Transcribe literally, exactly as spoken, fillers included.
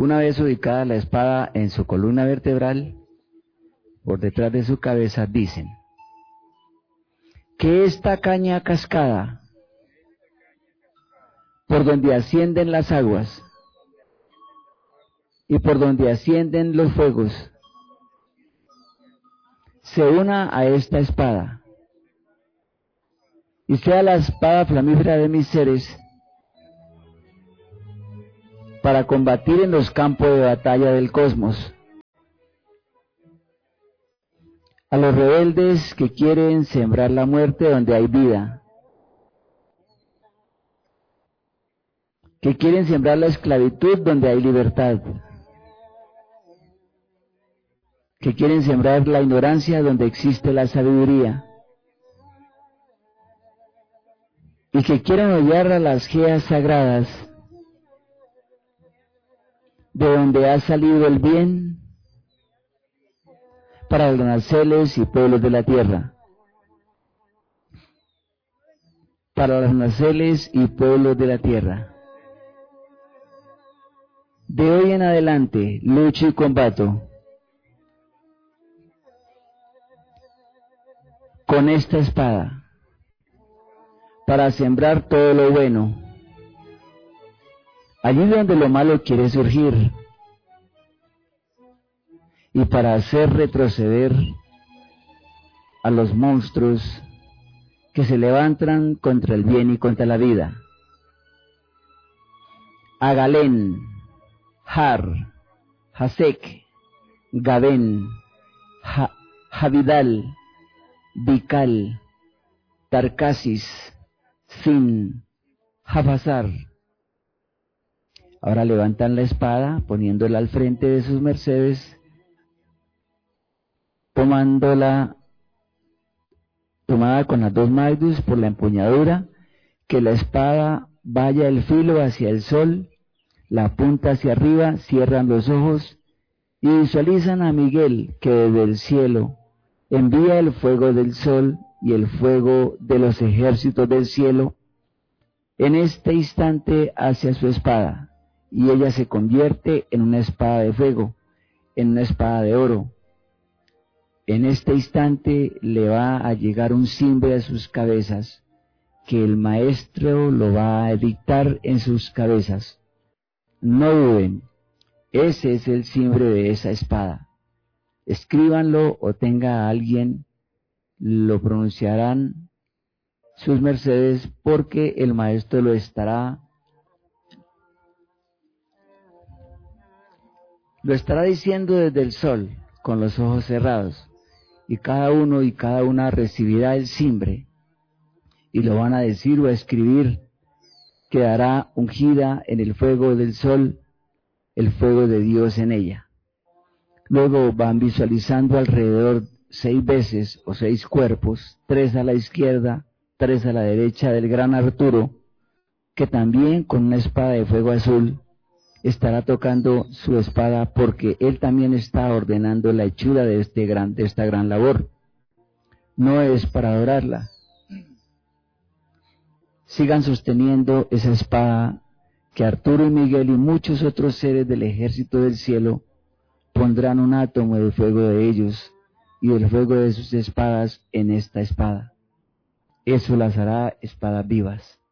Una vez ubicada la espada en su columna vertebral, por detrás de su cabeza, dicen que esta caña cascada, por donde ascienden las aguas y por donde ascienden los fuegos, se una a esta espada y sea la espada flamífera de mis seres para combatir en los campos de batalla del cosmos a los rebeldes que quieren sembrar la muerte donde hay vida, que quieren sembrar la esclavitud donde hay libertad, que quieren sembrar la ignorancia donde existe la sabiduría, y que quieren hollar a las geas sagradas de donde ha salido el bien para los naceles y pueblos de la tierra, para los naceles y pueblos de la tierra. De hoy en adelante lucho y combato con esta espada para sembrar todo lo bueno, allí donde lo malo quiere surgir, y para hacer retroceder a los monstruos que se levantan contra el bien y contra la vida. Agalén, Har, Hasek, Gabén, ha, Javidal, Bikal, Tarcasis, Sin, Jafazar. Ahora levantan la espada, poniéndola al frente de sus mercedes, tomándola, tomada con las dos magnus por la empuñadura, que la espada vaya el filo hacia el sol, la punta hacia arriba, cierran los ojos y visualizan a Miguel que desde el cielo envía el fuego del sol y el fuego de los ejércitos del cielo en este instante hacia su espada, y ella se convierte en una espada de fuego, en una espada de oro. En este instante le va a llegar un cimbre a sus cabezas, que el maestro lo va a dictar en sus cabezas. No duden, ese es el cimbre de esa espada. Escríbanlo o tenga a alguien, lo pronunciarán sus mercedes, porque el maestro lo estará, lo estará diciendo desde el sol, con los ojos cerrados. Y cada uno y cada una recibirá el cimbre, y lo van a decir o a escribir, quedará ungida en el fuego del sol, el fuego de Dios en ella. Luego van visualizando alrededor seis veces o seis cuerpos, tres a la izquierda, tres a la derecha del gran Arturo, que también con una espada de fuego azul estará tocando su espada, porque él también está ordenando la hechura de, este gran, de esta gran labor. No es para adorarla. Sigan sosteniendo esa espada que Arturo y Miguel y muchos otros seres del ejército del cielo pondrán un átomo de fuego de ellos y del fuego de sus espadas en esta espada. Eso las hará espadas vivas.